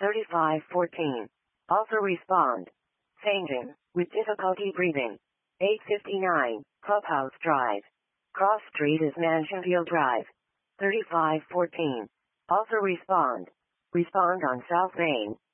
3514. Also respond. Fainting, with difficulty breathing. 859, Clubhouse Drive. Cross Street is Mansionville Drive. 3514. Also respond. Respond on South Main.